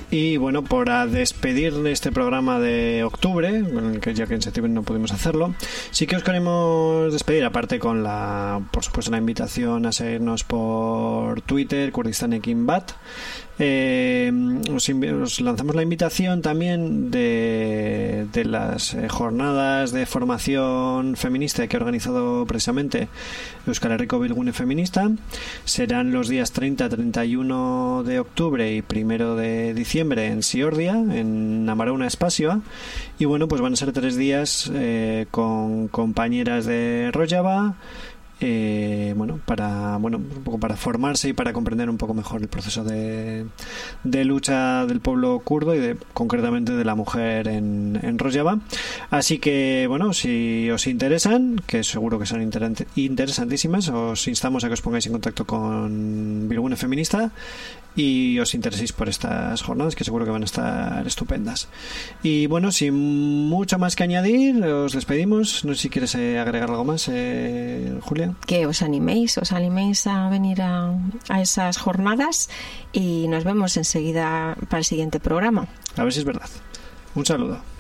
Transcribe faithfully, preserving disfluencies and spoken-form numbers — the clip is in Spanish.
Y bueno, para despedir este programa de octubre, que ya que en septiembre no pudimos hacerlo, sí que os queremos despedir, aparte con la, por supuesto, la invitación a seguirnos por Twitter, KurdistanekinBat. Eh, os, os lanzamos la invitación también de, de las eh, jornadas de formación feminista que ha organizado precisamente Euskal Herriko Bilgune Feminista. Serán los días treinta, treinta y uno de octubre y primero de diciembre en Siordia, en Amarauna Espazioa. Y bueno, pues van a ser tres días eh, con compañeras de Rojava. Eh, bueno, para bueno un poco para formarse y para comprender un poco mejor el proceso de, de lucha del pueblo kurdo y de, concretamente de la mujer en, en Rojava. Así que bueno, si os interesan, que seguro que son inter- interesantísimas, os instamos a que os pongáis en contacto con Bilgune Feminista y os intereséis por estas jornadas, que seguro que van a estar estupendas. Y bueno, sin mucho más que añadir, os despedimos. No sé si quieres eh, agregar algo más, eh, Julia. Que os animéis, os animéis a venir a, a esas jornadas y nos vemos enseguida para el siguiente programa. A ver si es verdad. Un saludo.